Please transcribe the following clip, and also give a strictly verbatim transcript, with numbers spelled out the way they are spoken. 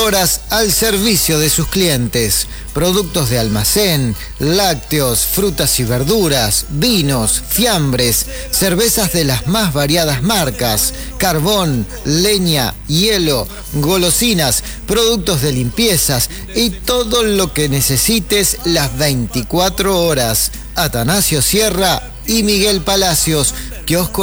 horas al servicio de sus clientes. Productos de almacén, lácteos, frutas y verduras, vinos, fiambres, cervezas de las más variadas marcas, carbón, leña, hielo, golosinas, productos de limpiezas y todo lo que necesites las veinticuatro horas. Atanasio Sierra y Miguel Palacios, kiosco